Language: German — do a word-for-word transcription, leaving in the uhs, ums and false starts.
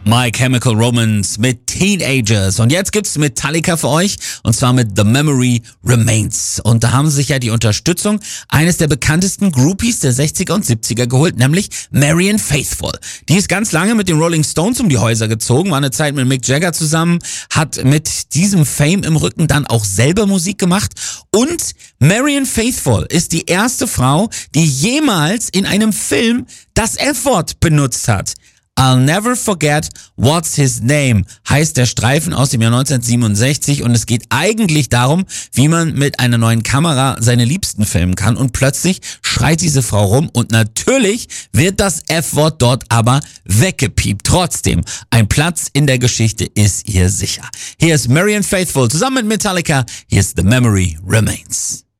My Chemical Romance mit Teenagers. Und jetzt gibt's Metallica für euch, und zwar mit The Memory Remains. Und da haben sie sich ja die Unterstützung eines der bekanntesten Groupies der sechziger und siebziger geholt, nämlich Marianne Faithfull. Die ist ganz lange mit den Rolling Stones um die Häuser gezogen, war eine Zeit mit Mick Jagger zusammen, hat mit diesem Fame im Rücken dann auch selber Musik gemacht. Und Marianne Faithfull ist die erste Frau, die jemals in einem Film das F-Wort benutzt hat. I'll Never Forget What's His Name heißt der Streifen aus dem Jahr neunzehnhundertsiebenundsechzig, und es geht eigentlich darum, wie man mit einer neuen Kamera seine Liebsten filmen kann, und plötzlich schreit diese Frau rum und natürlich wird das F-Wort dort aber weggepiept. Trotzdem, ein Platz in der Geschichte ist ihr sicher. Hier ist Marianne Faithfull zusammen mit Metallica, hier ist The Memory Remains.